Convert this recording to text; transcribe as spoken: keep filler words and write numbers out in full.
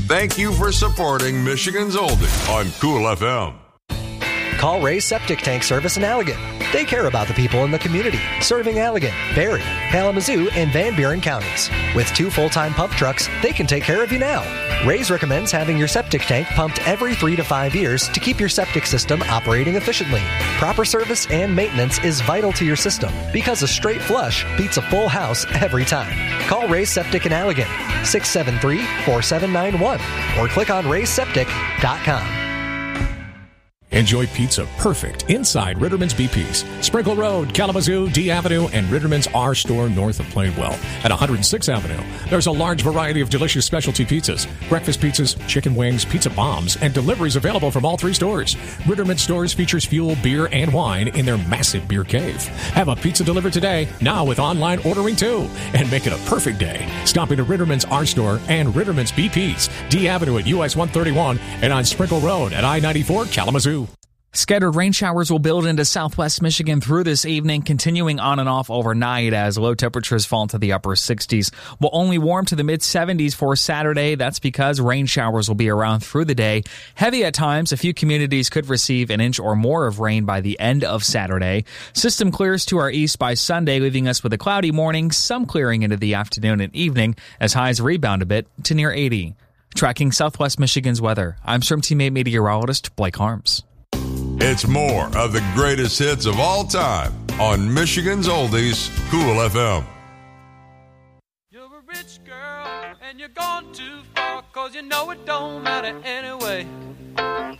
Thank you for supporting Michigan's Oldie on Cool F M. Call Ray's Septic Tank Service in Allegan. They care about the people in the community, serving Allegan, Berry, Kalamazoo, and Van Buren counties. With two full-time pump trucks, they can take care of you now. Ray's recommends having your septic tank pumped every three to five years to keep your septic system operating efficiently. Proper service and maintenance is vital to your system because a straight flush beats a full house every time. Call Ray's Septic in Allegan, six seven three, four seven nine one, or click on rays septic dot com. Enjoy pizza perfect inside Ritterman's B P's. Sprinkle Road, Kalamazoo, D Avenue, and Ritterman's R Store north of Plainwell. At one hundred sixth Avenue, there's a large variety of delicious specialty pizzas, breakfast pizzas, chicken wings, pizza bombs, and deliveries available from all three stores. Ritterman's stores features fuel, beer, and wine in their massive beer cave. Have a pizza delivered today, now with online ordering too, and make it a perfect day. Stop into Ritterman's R Store and Ritterman's B P's, D Avenue at U S one thirty-one, and on Sprinkle Road at I ninety-four, Kalamazoo. Scattered rain showers will build into southwest Michigan through this evening, continuing on and off overnight as low temperatures fall into the upper sixties. Will only warm to the mid-seventies for Saturday. That's because rain showers will be around through the day. Heavy at times, a few communities could receive an inch or more of rain by the end of Saturday. System clears to our east by Sunday, leaving us with a cloudy morning, some clearing into the afternoon and evening as highs rebound a bit to near eighty. Tracking southwest Michigan's weather, I'm Stream Teammate meteorologist Blake Harms. It's more of the greatest hits of all time on Michigan's Oldies, Cool F M. You're a rich girl and you're gone too far, 'cause you know it don't matter anyway.